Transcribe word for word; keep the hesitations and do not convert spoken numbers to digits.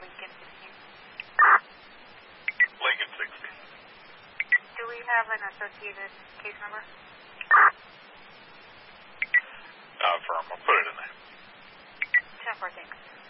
Lincoln sixteen. Lincoln sixteen. Do we have an associated case number? Uh, firm. I'll put it in there. ten four, thanks.